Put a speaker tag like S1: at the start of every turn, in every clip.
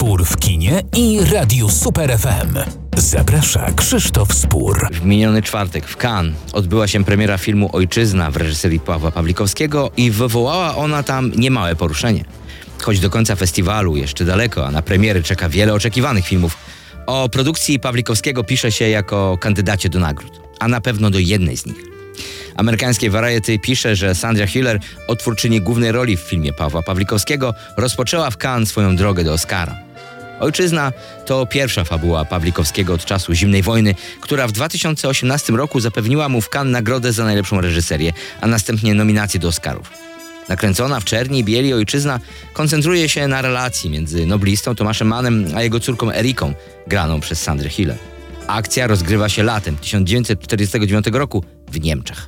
S1: Spór w kinie i Radiu Super FM. Zaprasza Krzysztof Spór.
S2: W miniony czwartek w Cannes odbyła się premiera filmu Ojczyzna w reżyserii Pawła Pawlikowskiego i wywołała ona tam niemałe poruszenie. Choć do końca festiwalu jeszcze daleko, a na premiery czeka wiele oczekiwanych filmów, o produkcji Pawlikowskiego pisze się jako kandydacie do nagród, a na pewno do jednej z nich. Amerykańskie Variety pisze, że Sandra Hüller, odtwórczyni głównej roli w filmie Pawła Pawlikowskiego, rozpoczęła w Cannes swoją drogę do Oscara. Ojczyzna to pierwsza fabuła Pawlikowskiego od czasu Zimnej Wojny, która w 2018 roku zapewniła mu w Cannes nagrodę za najlepszą reżyserię, a następnie nominację do Oscarów. Nakręcona w czerni i bieli Ojczyzna koncentruje się na relacji między noblistą Tomaszem Mannem a jego córką Eriką, graną przez Sandrę Hüller. Akcja rozgrywa się latem 1949 roku w Niemczech.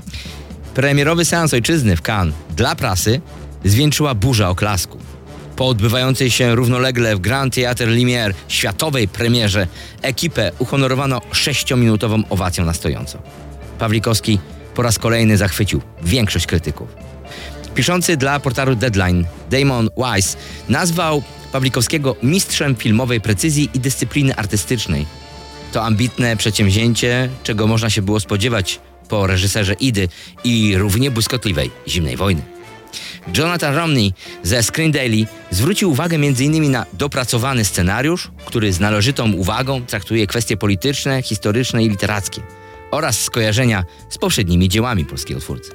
S2: Premierowy seans Ojczyzny w Cannes dla prasy zwieńczyła burza oklasku. Po odbywającej się równolegle w Grand Theatre Lumière światowej premierze ekipę uhonorowano 6-minutową owacją na stojąco. Pawlikowski po raz kolejny zachwycił większość krytyków. Piszący dla portalu Deadline Damon Weiss nazwał Pawlikowskiego mistrzem filmowej precyzji i dyscypliny artystycznej. To ambitne przedsięwzięcie, czego można się było spodziewać po reżyserze Idy i równie błyskotliwej Zimnej Wojny. Jonathan Romney ze Screen Daily zwrócił uwagę m.in. na dopracowany scenariusz, który z należytą uwagą traktuje kwestie polityczne, historyczne i literackie oraz skojarzenia z poprzednimi dziełami polskiego twórcy.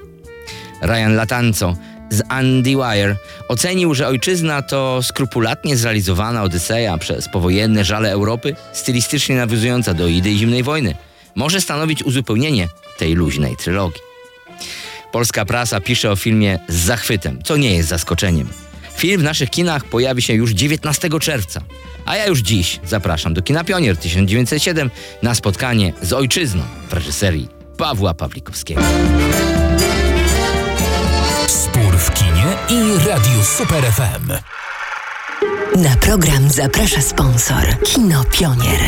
S2: Ryan Latanzo z Andy Wire ocenił, że Ojczyzna to skrupulatnie zrealizowana odyseja przez powojenne żale Europy, stylistycznie nawiązująca do Idy i Zimnej Wojny. Może stanowić uzupełnienie tej luźnej trylogii. Polska prasa pisze o filmie z zachwytem, co nie jest zaskoczeniem. Film w naszych kinach pojawi się już 19 czerwca, a ja już dziś zapraszam do Kina Pionier 1907 na spotkanie z Ojczyzną w reżyserii Pawła Pawlikowskiego.
S1: Spór w kinie i Radiu Super FM.
S3: Na program zaprasza sponsor Kino Pionier.